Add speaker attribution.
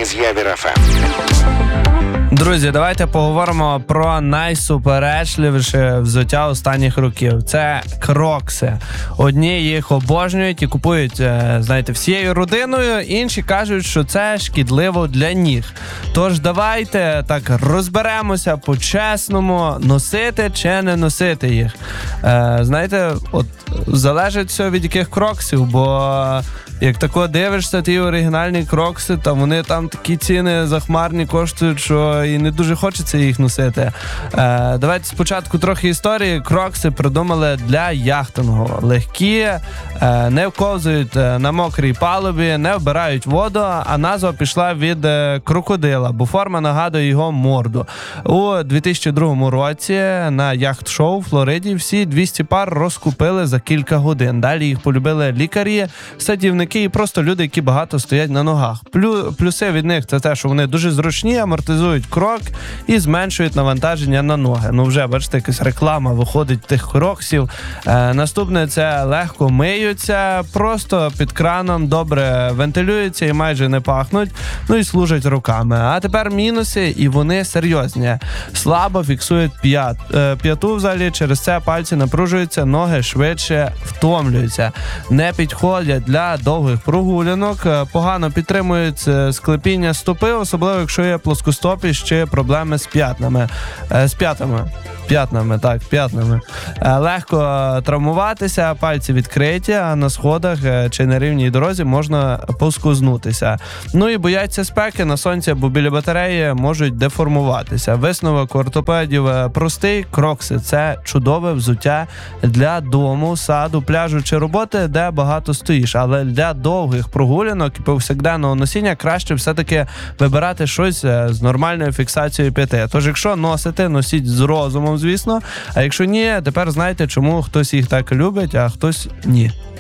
Speaker 1: з Явір ФМ.
Speaker 2: Друзі, давайте поговоримо про найсуперечливіше взуття останніх років. Це крокси. Одні їх обожнюють і купують, знаєте, всією родиною, інші кажуть, що це шкідливо для ніг. Тож давайте так розберемося по-чесному, носити чи не носити їх. Знаєте, от залежить все від яких кроксів, бо як тако дивишся, ті оригінальні крокси, та вони там такі ціни захмарні коштують, що і не дуже хочеться їх носити. Давайте спочатку трохи історії. Крокси придумали для яхтингу. Легкі, не вковзують на мокрій палубі, не вбирають воду, а назва пішла від крокодила, бо форма нагадує його морду. У 2002 році на яхт-шоу в Флориді всі 200 пар розкупили за кілька годин. Далі їх полюбили лікарі, садівники і просто люди, які багато стоять на ногах. Плюси від них – це те, що вони дуже зручні, амортизують крок і зменшують навантаження на ноги. Ну вже, бачите, якась реклама виходить тих кроксів. Наступне – це легко миються, просто під краном добре вентилюються і майже не пахнуть, ну і служать руками. А тепер мінуси, і вони серйозні. Слабо фіксують п'яту взагалі, через це пальці напружуються, ноги швидше втомлюються. Не підходять для довгих прогулянок, погано підтримують склепіння стопи, особливо якщо є плоскостопість чи проблеми з п'ятнами. П'ятнами. Легко травмуватися, пальці відкриті, а на сходах чи на рівній дорозі можна поскузнутися. Ну і бояться спеки на сонці, бо біля батареї можуть деформуватися. Висновок ортопедів простий. Крокси – це чудове взуття для дому, саду, пляжу чи роботи, де багато стоїш. Але для довгих прогулянок і повсякденного носіння краще все-таки вибирати щось з нормальною фіксацією п'яти. Тож, якщо носите, носіть з розумом, звісно. А якщо ні, тепер знаєте, чому хтось їх так любить, а хтось ні.